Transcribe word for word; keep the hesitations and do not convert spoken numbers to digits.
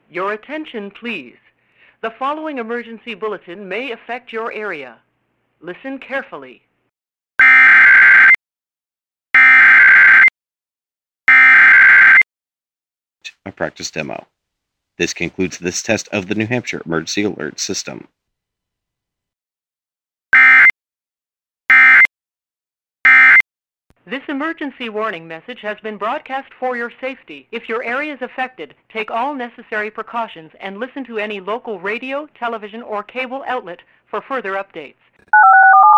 Your attention, please. The following emergency bulletin may affect your area. Listen carefully. A practice demo. This concludes this test of the New Hampshire Emergency Alert System. This emergency warning message has been broadcast for your safety. If your area is affected, take all necessary precautions and listen to any local radio, television, or cable outlet for further updates.